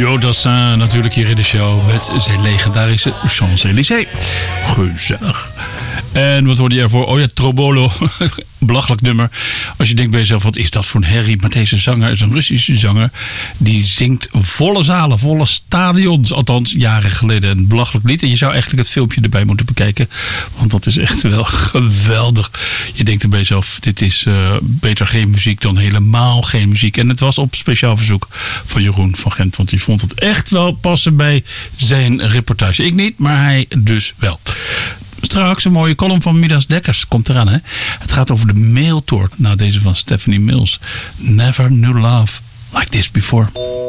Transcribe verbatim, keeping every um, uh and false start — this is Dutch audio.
Jo Dassin natuurlijk hier in de show met zijn legendarische Champs-Élysées. Gezellig. En wat hoorde je ervoor? Oh ja, Trobolo. Belachelijk nummer. Als je denkt bij jezelf, wat is dat voor een herrie? Maar deze zanger is een Russische zanger. Die zingt volle zalen, volle stadions. Althans, jaren geleden. Een belachelijk lied. En je zou eigenlijk het filmpje erbij moeten bekijken. Want dat is echt wel geweldig. Je denkt er bij jezelf, dit is uh, beter geen muziek dan helemaal geen muziek. En het was op speciaal verzoek van Jeroen van Gent. Want die vond het echt wel passen bij zijn reportage. Ik niet, maar hij dus wel. Straks een mooie column van Midas Dekkers. Komt eraan, hè? Het gaat over de mailtour. Nou, deze van Stephanie Mills. Never knew love like this before.